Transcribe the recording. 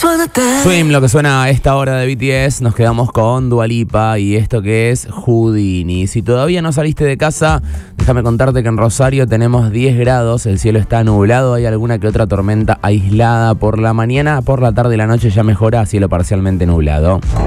Swim, lo que suena a esta hora de BTS. Nos quedamos con Dua Lipa y esto que es Houdini. Si todavía no saliste de casa, déjame contarte que en Rosario tenemos 10 grados, el cielo está nublado, hay alguna que otra tormenta aislada por la mañana, por la tarde y la noche ya mejora, cielo parcialmente nublado.